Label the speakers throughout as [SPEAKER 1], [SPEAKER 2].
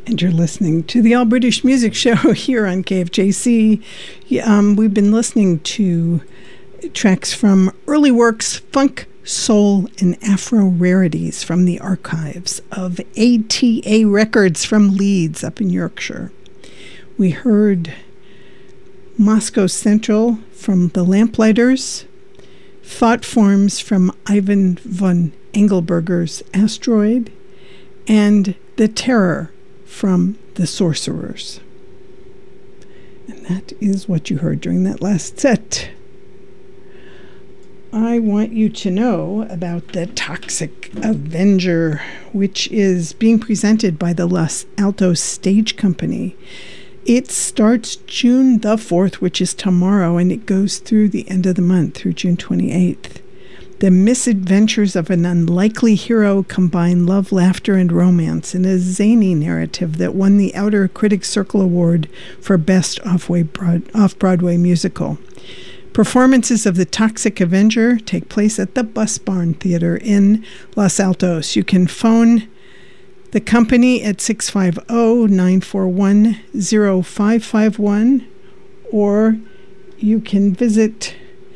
[SPEAKER 1] And you're listening to the All British Music Show here on KFJC. We've been listening to tracks from early works, funk, soul, and Afro rarities from the archives of ATA Records from Leeds up in Yorkshire. We heard Moscow Central from the Lamplighters, Thought Forms from Ivan von Engelberger's Asteroid, and The Terror from The Sorcerers. And that is what you heard during that last set. I want you to know about the Toxic Avenger, which is being presented by the Los Altos Stage Company. It starts June the 4th, which is tomorrow, and it goes through the end of the month, through June 28th. The misadventures of an unlikely hero combine love, laughter, and romance in a zany narrative that won the Outer Critics Circle Award for Best Off-Broadway Musical. Performances of The Toxic Avenger take place at the Bus Barn Theater in Los Altos. You can phone the company at 650-941-0551, or you can visit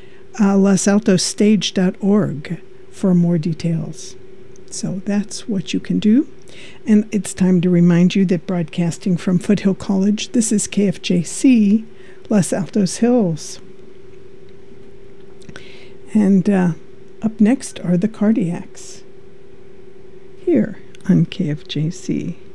[SPEAKER 1] losaltosstage.org for more details. So that's what you can do. And it's time to remind you that broadcasting from Foothill College, this is KFJC, Los Altos Hills. And up next are the Cardiacs, here on KFJC.